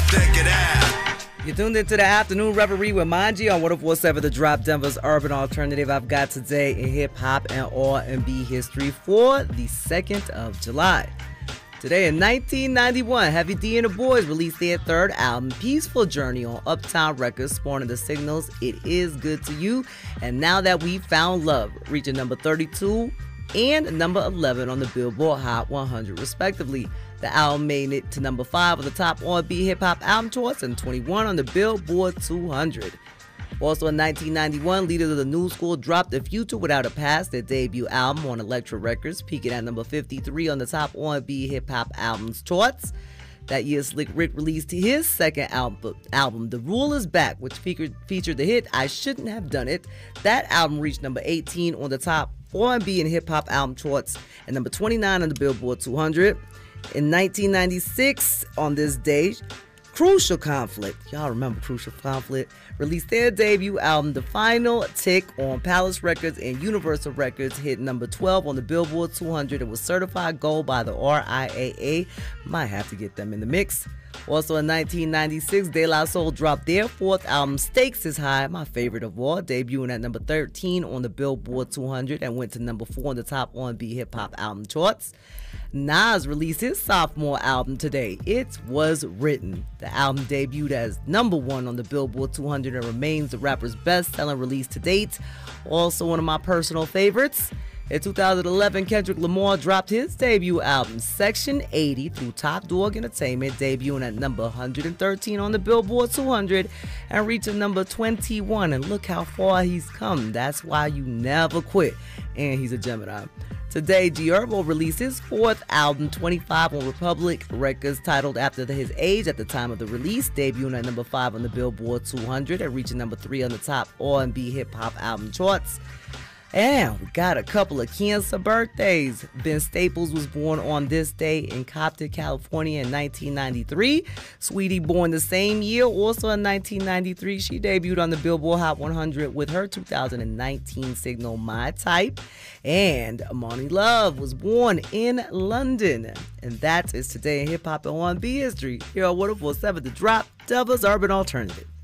Check it out. You tuned into the Afternoon Reverie with Manji on 104.7 The Drop, Denver's urban alternative. I've got today in hip-hop and R&B history for the 2nd of July. Today in 1991, Heavy D and the Boys released their third album, Peaceful Journey, on Uptown Records, spawning the singles It Is Good to You and Now That We Found Love, reaching number 32 and number 11 on the Billboard Hot 100 respectively. The album made it to number 5 on the top R&B hip-hop album charts and 21 on the Billboard 200. Also in 1991, leaders of the New School dropped The Future Without a Past, their debut album on Elektra Records, peaking at number 53 on the top R&B hip-hop albums charts. That year, Slick Rick released his second album, The Rule Is Back, which featured the hit I Shouldn't Have Done It. That album reached number 18 on the top R&B and hip-hop album charts and number 29 on the Billboard 200. In 1996, on this day, Crucial Conflict, y'all remember Crucial Conflict, released their debut album, The Final Tick, on Palace Records and Universal Records, hit number 12 on the Billboard 200 and was certified gold by the RIAA. Might have to get them in the mix. Also in 1996, De La Soul dropped their fourth album, Stakes Is High, my favorite of all, debuting at number 13 on the Billboard 200 and went to number 4 on the top R&B hip-hop album charts. Nas released his sophomore album today, It Was Written. The album debuted as number 1 on the Billboard 200 and remains the rapper's best-selling release to date. Also one of my personal favorites. In 2011, Kendrick Lamar dropped his debut album, Section 80, through Top Dog Entertainment, debuting at number 113 on the Billboard 200 and reaching number 21. And look how far he's come. That's why you never quit. And he's a Gemini. Today, G Herbo released his fourth album, 25, on Republic Records, titled after his age at the time of the release, debuting at number 5 on the Billboard 200 and reaching number 3 on the top R&B hip-hop album charts. And we got a couple of Cancer birthdays. Ben Staples was born on this day in Compton, California in 1993. Sweetie, born the same year, also in 1993. She debuted on the Billboard Hot 100 with her 2019 single, My Type. And Money Love was born in London. And that is today in hip-hop and R&B history. Here on 104.7 The Drop, Denver's urban alternative.